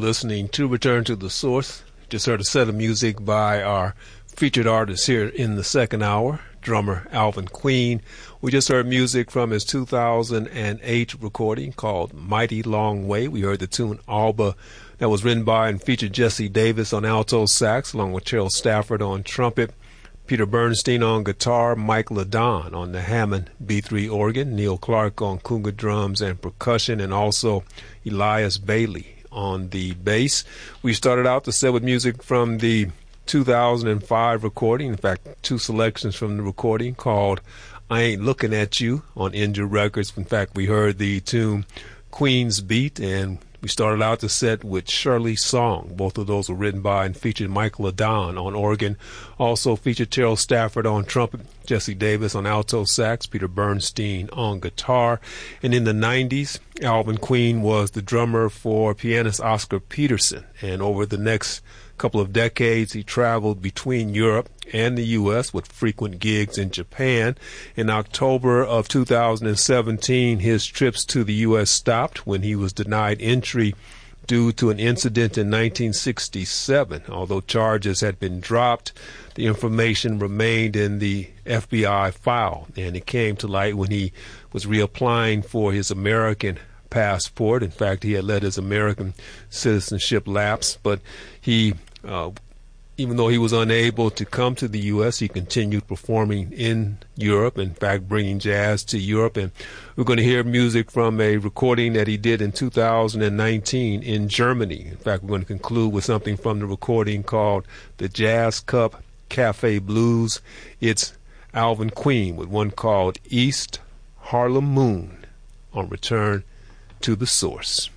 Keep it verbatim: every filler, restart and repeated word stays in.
listening to Return to the Source. Just heard a set of music by our featured artist here in the second hour, drummer Alvin Queen. We just heard music from his two thousand eight recording called Mighty Long Way. We heard the tune Alba that was written by and featured Jesse Davis on alto sax, along with Terrell Stafford on trumpet, Peter Bernstein on guitar, Mike Ladon on the Hammond B three organ, Neil Clark on conga drums and percussion, and also Elias Bailey on the bass. We started out the set with music from the two thousand five recording, in fact, two selections from the recording called I Ain't Looking At You on Injure Records. In fact, we heard the tune Queen's Beat, and we started out the set with Shirley's Song. Both of those were written by and featured Mike Ladon on organ. Also featured Terrell Stafford on trumpet, Jesse Davis on alto sax, Peter Bernstein on guitar. And in the nineties, Alvin Queen was the drummer for pianist Oscar Peterson. And over the next couple of decades, he traveled between Europe and the U S with frequent gigs in Japan. In October of two thousand seventeen, his trips to the U S stopped when he was denied entry due to an incident in nineteen sixty-seven. Although charges had been dropped, the information remained in the F B I file, and it came to light when he was reapplying for his American passport. In fact, he had let his American citizenship lapse, but he, uh, even though he was unable to come to the U S, he continued performing in Europe, in fact, bringing jazz to Europe. And we're going to hear music from a recording that he did in two thousand nineteen in Germany. In fact, we're going to conclude with something from the recording called The Jazz Cup Cafe Blues. It's Alvin Queen with one called East Harlem Moon on Return to the Source.